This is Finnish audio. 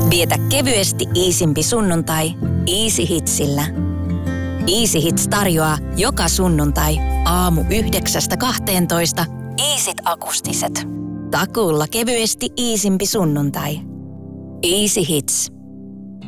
Vietä kevyesti iisimpi sunnuntai Easy Hitsillä. Easy Hits tarjoaa joka sunnuntai aamu 9–12 Easyt akustiset. Takuulla kevyesti iisimpi sunnuntai. Easy Hits.